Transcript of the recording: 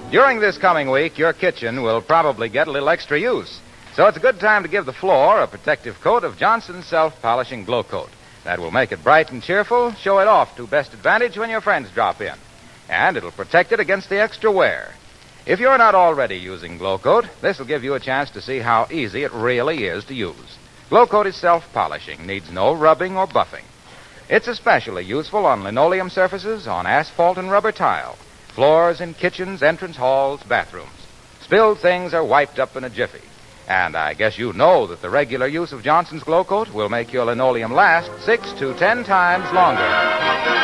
During this coming week, your kitchen will probably get a little extra use. So it's a good time to give the floor a protective coat of Johnson's Self-Polishing Glow Coat. That will make it bright and cheerful, show it off to best advantage when your friends drop in. And it'll protect it against the extra wear. If you're not already using Glow Coat, this will give you a chance to see how easy it really is to use. Glow Coat is self-polishing, needs no rubbing or buffing. It's especially useful on linoleum surfaces, on asphalt and rubber tile, floors in kitchens, entrance halls, bathrooms. Spilled things are wiped up in a jiffy. And I guess you know that the regular use of Johnson's Glow Coat will make your linoleum last 6 to 10 times longer.